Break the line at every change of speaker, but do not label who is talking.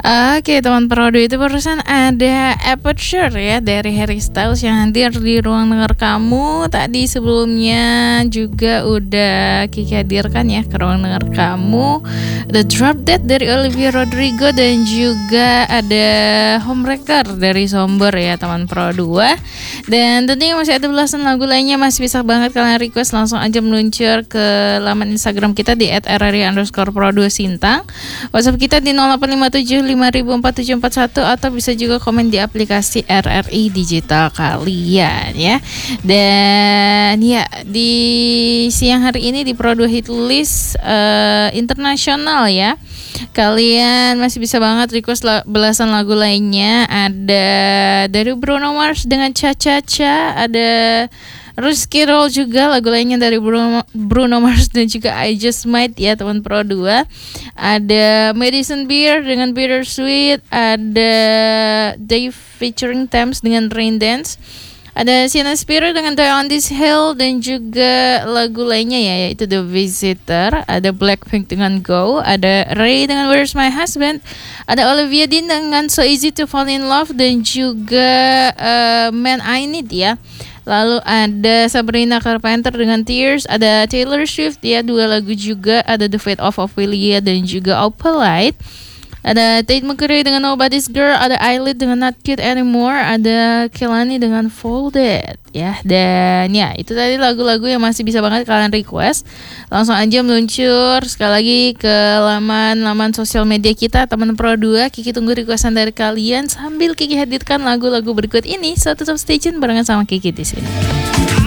Oke, teman Prodo, itu barusan ada Aperture ya dari Harry Styles yang hadir di ruang dengar kamu. Tadi sebelumnya juga udah Kiki hadirkan ya ke ruang dengar kamu. Ada Drop Dead dari Olivia Rodrigo dan juga ada Homewrecker dari Somber ya teman Pro 2. Dan tentunya masih ada belasan lagu lainnya, masih bisa banget kalian request, langsung aja meluncur ke laman Instagram kita di @rri_pro2sintang. WhatsApp kita di 0857504741 atau bisa juga komen di aplikasi RRI Digital kalian ya. Dan ya, di siang hari ini di Pro 2 Hit List internasional ya, kalian masih bisa banget request belasan lagu lainnya. Ada dari Bruno Mars dengan Cha Cha Cha, ada Rizky Roll juga lagu lainnya dari Bruno Mars dan juga I Just Might ya teman Pro 2. Ada Madison Beer dengan Bittersweet, ada Dave featuring Thames dengan Rain Dance, ada Sienna Spirit dengan Die on This Hill, dan juga lagu lainnya ya, yaitu The Visitor. Ada Blackpink dengan Go, ada Ray dengan Where's My Husband, ada Olivia Dean dengan So Easy to Fall in Love, dan juga Man I Need ya. Lalu ada Sabrina Carpenter dengan Tears, ada Taylor Swift ya, 2 lagu juga, ada The Fate of Ophelia dan juga Opalite. Ada Tate McRae dengan Nobody's Girl, ada Eyelid dengan Not Cute Anymore, ada Kehlani dengan Folded ya. Dan ya, itu tadi lagu-lagu yang masih bisa banget kalian request. Langsung aja meluncur sekali lagi ke laman sosial media kita teman Pro 2. Kiki tunggu requestan dari kalian sambil Kiki hadirkan lagu-lagu berikut ini. So tetap stay tune barengan sama Kiki di sini.